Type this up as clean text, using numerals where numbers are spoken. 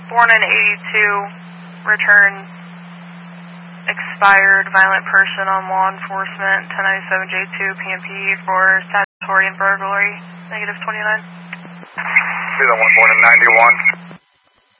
born in 82, return expired violent person on law enforcement, 1097J2 PMP for statutory and burglary, -29. Be the one born in 91.